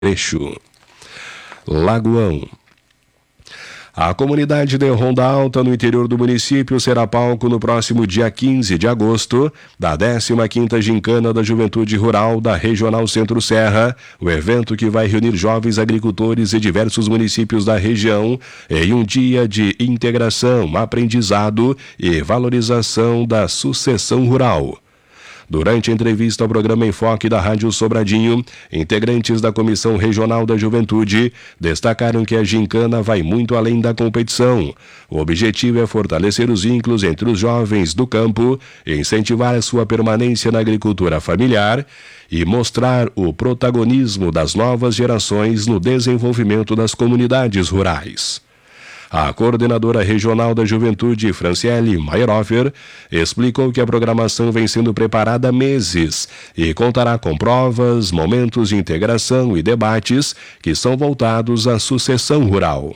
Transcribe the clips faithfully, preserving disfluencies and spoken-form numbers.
trecho. Lagoão. A comunidade de Ronda Alta, no interior do município, será palco no próximo dia quinze de agosto da décima quinta Gincana da Juventude Rural da Regional Centro-Serra, o evento que vai reunir jovens agricultores de diversos municípios da região em um dia de integração, aprendizado e valorização da sucessão rural. Durante a entrevista ao programa Enfoque da Rádio Sobradinho, integrantes da Comissão Regional da Juventude destacaram que a gincana vai muito além da competição. O objetivo é fortalecer os vínculos entre os jovens do campo, incentivar a sua permanência na agricultura familiar e mostrar o protagonismo das novas gerações no desenvolvimento das comunidades rurais. A coordenadora regional da Juventude, Franciele Meyerhofer, explicou que a programação vem sendo preparada há meses e contará com provas, momentos de integração e debates que são voltados à sucessão rural.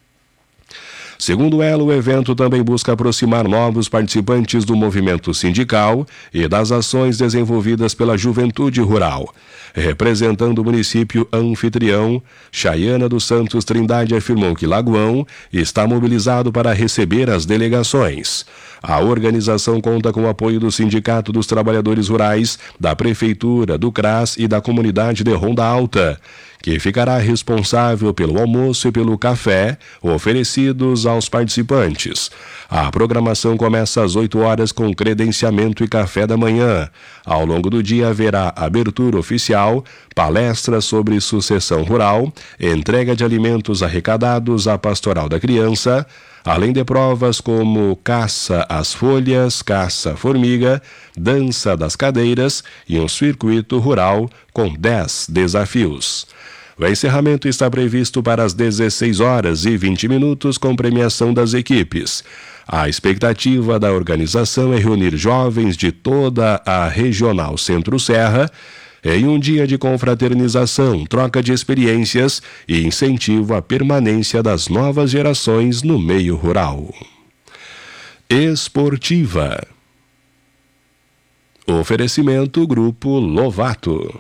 Segundo ela, o evento também busca aproximar novos participantes do movimento sindical e das ações desenvolvidas pela juventude rural. Representando o município anfitrião, Chaiana dos Santos Trindade afirmou que Lagoão está mobilizado para receber as delegações. A organização conta com o apoio do Sindicato dos Trabalhadores Rurais, da Prefeitura, do CRAS e da comunidade de Ronda Alta, que ficará responsável pelo almoço e pelo café oferecidos aos participantes. A programação começa às oito horas com credenciamento e café da manhã. Ao longo do dia haverá abertura oficial, palestras sobre sucessão rural, entrega de alimentos arrecadados à Pastoral da Criança, além de provas como caça às folhas, caça-formiga, dança das cadeiras e um circuito rural com dez desafios. O encerramento está previsto para as dezesseis horas e vinte minutos com premiação das equipes. A expectativa da organização é reunir jovens de toda a Regional Centro-Serra em um dia de confraternização, troca de experiências e incentivo à permanência das novas gerações no meio rural. Esportiva. Oferecimento Grupo Lovato.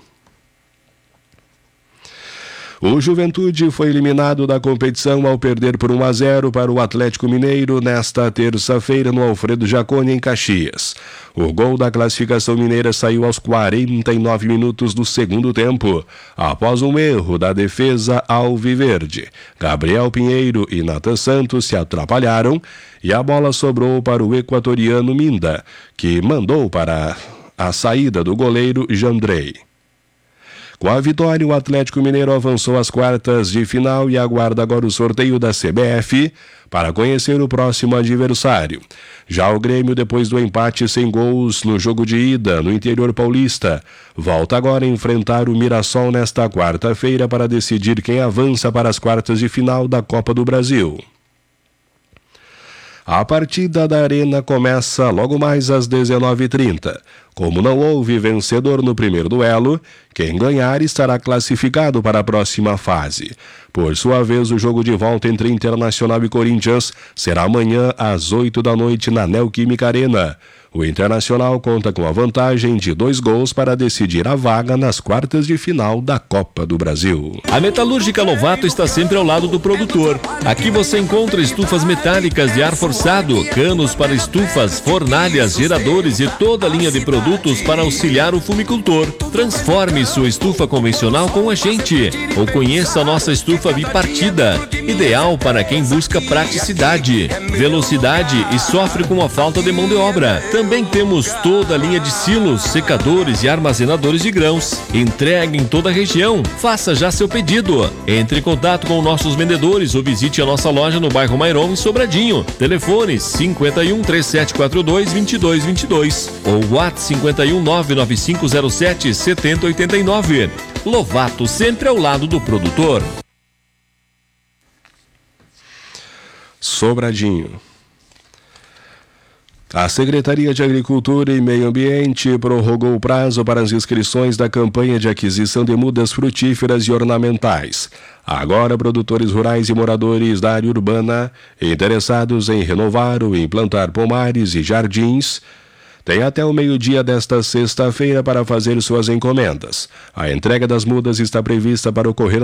O Juventude foi eliminado da competição ao perder por um a zero para o Atlético Mineiro nesta terça-feira no Alfredo Jaconi, em Caxias. O gol da classificação mineira saiu aos quarenta e nove minutos do segundo tempo, após um erro da defesa alviverde. Gabriel Pinheiro e Nathan Santos se atrapalharam e a bola sobrou para o equatoriano Minda, que mandou para a saída do goleiro Jandrei. Com a vitória, o Atlético Mineiro avançou às quartas de final e aguarda agora o sorteio da C B F para conhecer o próximo adversário. Já o Grêmio, depois do empate sem gols no jogo de ida no interior paulista, volta agora a enfrentar o Mirassol nesta quarta-feira para decidir quem avança para as quartas de final da Copa do Brasil. A partida da Arena começa logo mais às dezenove e trinta. Como não houve vencedor no primeiro duelo, quem ganhar estará classificado para a próxima fase. Por sua vez, o jogo de volta entre Internacional e Corinthians será amanhã às oito da noite na Neoquímica Arena. O Internacional conta com a vantagem de dois gols para decidir a vaga nas quartas de final da Copa do Brasil. A Metalúrgica Lovato está sempre ao lado do produtor. Aqui você encontra estufas metálicas de ar forçado, canos para estufas, fornalhas, geradores e toda a linha de produtos para auxiliar o fumicultor. Transforme sua estufa convencional com a gente ou conheça a nossa estufa bipartida, ideal para quem busca praticidade, velocidade e sofre com a falta de mão de obra. Também temos toda a linha de silos, secadores e armazenadores de grãos. Entregue em toda a região. Faça já seu pedido. Entre em contato com nossos vendedores ou visite a nossa loja no bairro Mairon, em Sobradinho. Telefone cinquenta e um, três sete quatro dois, vinte e dois vinte e dois ou WhatsApp cinquenta e um, nove nove cinco zero sete, sete zero oito nove. Lovato, sempre ao lado do produtor. Sobradinho. A Secretaria de Agricultura e Meio Ambiente prorrogou o prazo para as inscrições da campanha de aquisição de mudas frutíferas e ornamentais. Agora, produtores rurais e moradores da área urbana interessados em renovar ou implantar pomares e jardins tem até o meio-dia desta sexta-feira para fazer suas encomendas. A entrega das mudas está prevista para ocorrer